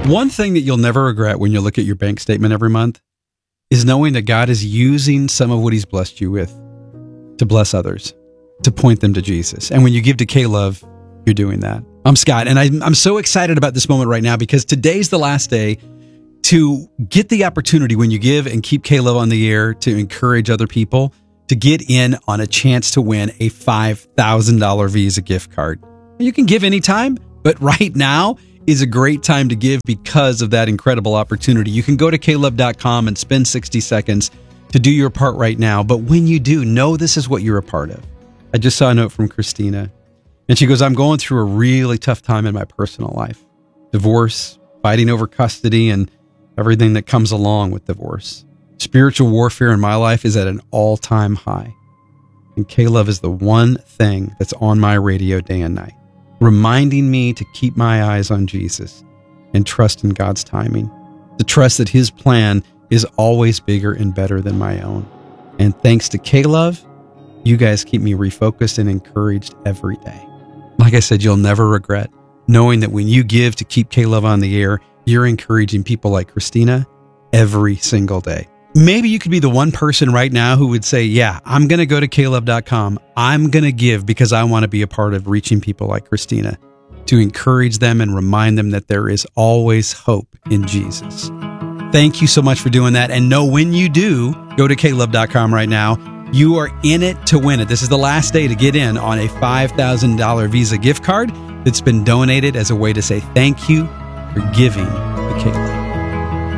One thing that you'll never regret when you look at your bank statement every month is knowing that God is using some of what he's blessed you with to bless others, to point them to Jesus. And when you give to K-Love, you're doing that. I'm Scott, and I'm so excited about this moment right now because today's the last day to get the opportunity when you give and keep K-Love on the air to encourage other people to get in on a chance to win a $5,000 Visa gift card. You can give anytime, but right now is a great time to give because of that incredible opportunity. You can go to klove.com and spend 60 seconds to do your part right now. But when you do, know this is what you're a part of. I just saw a note from Christina, and she goes, I'm going through a really tough time in my personal life. Divorce, fighting over custody, and everything that comes along with divorce. Spiritual warfare in my life is at an all-time high. And K-Love is the one thing that's on my radio day and night, reminding me to keep my eyes on Jesus and trust in God's timing, to trust that his plan is always bigger and better than my own. And thanks to K-Love, you guys keep me refocused and encouraged every day. Like I said, you'll never regret knowing that when you give to keep K-Love on the air, you're encouraging people like Christina every single day. Maybe you could be the one person right now who would say, yeah, I'm going to go to klove.com. I'm going to give because I want to be a part of reaching people like Christina, to encourage them and remind them that there is always hope in Jesus. Thank you so much for doing that. And know when you do go to klove.com right now, you are in it to win it. This is the last day to get in on a $5,000 Visa gift card that's been donated as a way to say thank you for giving to K-Love.